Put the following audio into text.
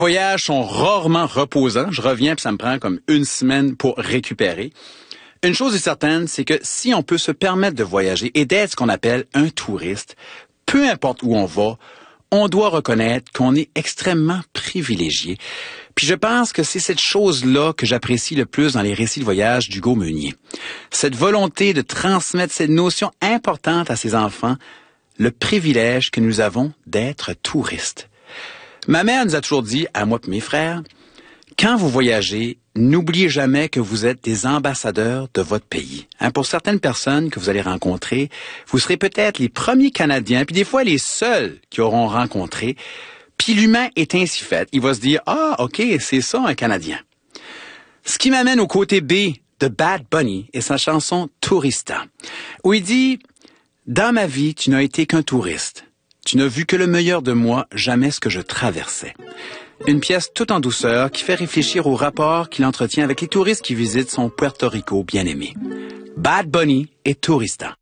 Voyages sont rarement reposants. Je reviens puis ça me prend comme une semaine pour récupérer. Une chose est certaine, c'est que si on peut se permettre de voyager et d'être ce qu'on appelle un touriste, peu importe où on va, on doit reconnaître qu'on est extrêmement privilégié. Puis je pense que c'est cette chose-là que j'apprécie le plus dans les récits de voyage d'Hugo Meunier. Cette volonté de transmettre cette notion importante à ses enfants, le privilège que nous avons d'être touristes. Ma mère nous a toujours dit, à moi et mes frères, quand vous voyagez, n'oubliez jamais que vous êtes des ambassadeurs de votre pays. Pour certaines personnes que vous allez rencontrer, vous serez peut-être les premiers Canadiens, puis des fois les seuls qui auront rencontré. Puis l'humain est ainsi fait. Il va se dire, ah, OK, c'est ça un Canadien. Ce qui m'amène au côté B de Bad Bunny et sa chanson Tourista, où il dit, dans ma vie, tu n'as été qu'un touriste. Tu n'as vu que le meilleur de moi, jamais ce que je traversais. Une pièce toute en douceur qui fait réfléchir au rapport qu'il entretient avec les touristes qui visitent son Puerto Rico bien-aimé. Bad Bunny et Tourista.